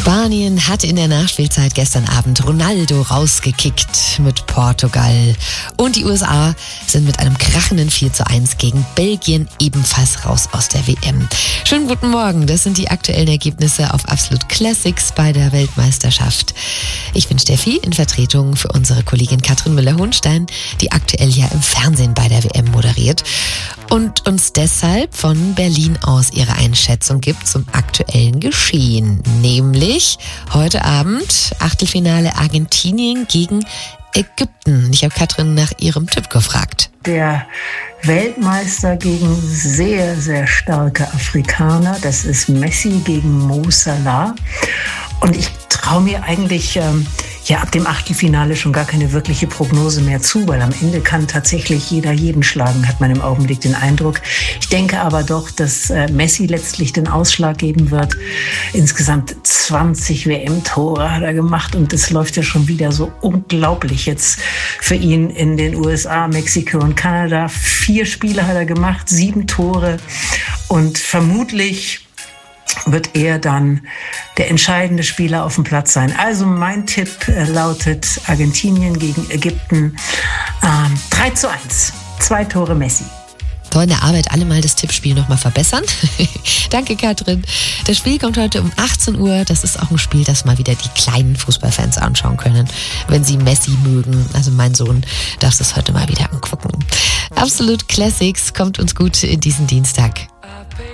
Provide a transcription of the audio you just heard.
Spanien hat in der Nachspielzeit gestern Abend Ronaldo rausgekickt mit Portugal. Und die USA sind mit einem krachenden 4:1 gegen Belgien ebenfalls raus aus der WM. Schönen guten Morgen, das sind die aktuellen Ergebnisse auf Absolut Classics bei der Weltmeisterschaft. Ich bin Steffi in Vertretung für unsere Kollegin Katrin Müller-Hohnstein, die aktuell ja im Fernsehen bei der WM moderiert und uns deshalb von Berlin aus ihre Einschätzung gibt zum aktuellen Geschehen. Nämlich heute Abend Achtelfinale Argentinien gegen Ägypten. Ich habe Katrin nach ihrem Tipp gefragt. Der Weltmeister gegen sehr, sehr starke Afrikaner. Das ist Messi gegen Mo Salah. Und ich traue mir eigentlich ab dem Achtelfinale schon gar keine wirkliche Prognose mehr zu, weil am Ende kann tatsächlich jeder jeden schlagen, hat man im Augenblick den Eindruck. Ich denke aber doch, dass Messi letztlich den Ausschlag geben wird. Insgesamt 20 WM-Tore hat er gemacht und es läuft ja schon wieder so unglaublich jetzt für ihn in den USA, Mexiko und Kanada. 4 Spiele hat er gemacht, 7 Tore und vermutlich wird er dann der entscheidende Spieler auf dem Platz sein. Also mein Tipp lautet Argentinien gegen Ägypten 3:1. 2 Tore Messi. Toll in der Arbeit alle mal das Tippspiel nochmal verbessern. Danke, Katrin. Das Spiel kommt heute um 18 Uhr. Das ist auch ein Spiel, das mal wieder die kleinen Fußballfans anschauen können, wenn sie Messi mögen. Also mein Sohn darf das heute mal wieder angucken. Absolut Classics kommt uns gut in diesen Dienstag.